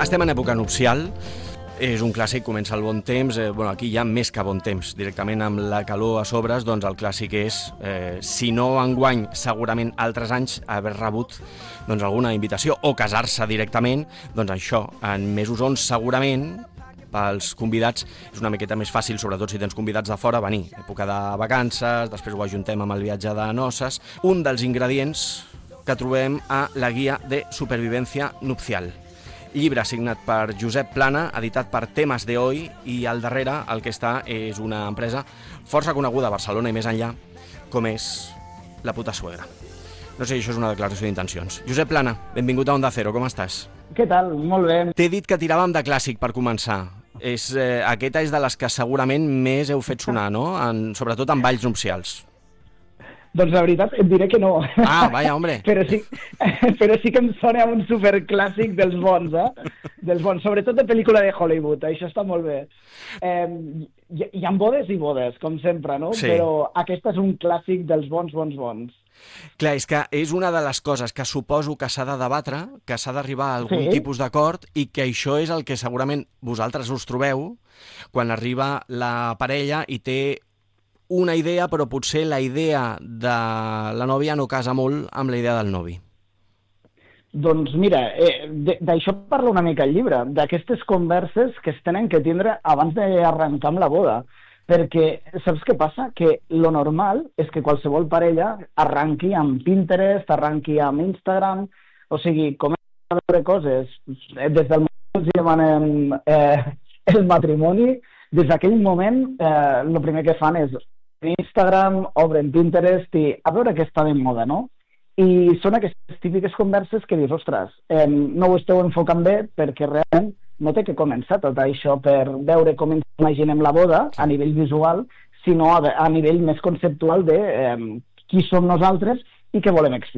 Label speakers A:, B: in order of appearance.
A: Estem en època nupcial, és un clàssic, comença el bon temps, aquí hi ha més que bon temps, directament amb la calor a sobres, doncs el clàssic és, si no enguany, segurament altres anys, haver rebut alguna invitació o casar-se directament, doncs això, en mesos on segurament pels convidats és una miqueta més fàcil, sobretot si tens convidats de fora, venir. Època de vacances, després ho ajuntem amb el viatge de noces. Un dels ingredients que trobem a la Guia de Supervivencia Nupcial. Llibre signat per Josep Plana, editat per Temes de Hoy, i al darrere el que està és una empresa força coneguda a Barcelona i més enllà, com és La Puta Suegra. No sé si això és una declaració d'intencions. Josep Plana, benvingut a Onda Cero, com estàs?
B: Què tal? Molt bé.
A: T'he dit que tiràvem de clàssic per començar. Aquesta és de les que segurament més heu fet sonar, no? Sobretot en balls nupcials.
B: Doncs la veritat et diré que no.
A: Ah, vaja, hombre.
B: Però sí que em sona un superclàssic dels bons, Dels bons, sobretot de pel·lícula de Hollywood, això està molt bé. Hi ha bodes i bodes, com sempre, no?
A: Sí.
B: Però aquest és un clàssic dels bons.
A: Clar, és que és una de les coses que suposo que s'ha de debatre, que s'ha d'arribar a algun tipus d'acord, i que això és el que segurament vosaltres us trobeu quan arriba la parella i té una idea, però potser la idea de la nòvia no casa molt amb la idea del novi.
B: Doncs mira, d'això parla una mica el llibre, d'aquestes converses que es tenen que tindre abans d'arrencar amb la boda. Perquè saps què passa? Que lo normal és que qualsevol parella arranqui amb Pinterest, arranqui amb Instagram, o sigui, comença a veure coses des del moment que els demanem el matrimoni, des d'aquell moment el primer que fan és Instagram, obren Pinterest i a veure què està de moda, no? I són aquestes típiques converses que dius, ostres, no ho esteu enfocant bé perquè realment no té que començar tot això per veure com ens imaginem la boda a nivell visual, sinó a nivell més conceptual de qui som nosaltres i què volem explicar.